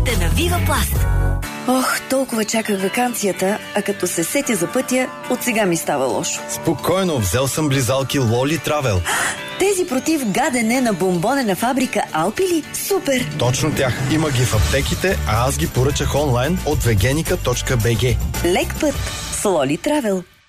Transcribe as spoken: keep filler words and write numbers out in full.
на Вивапласт. Ох, толкова чаках ваканцията, а като се сетя за пътя, от сега ми става лошо. Спокойно, взел съм близалки Лоли Травел. Тези против гадене на бомбонена фабрика Алпили? Супер! Точно тях. Има ги в аптеките, а аз ги поръчах онлайн от вегеника точка би джи. Лек път с Лоли Травел.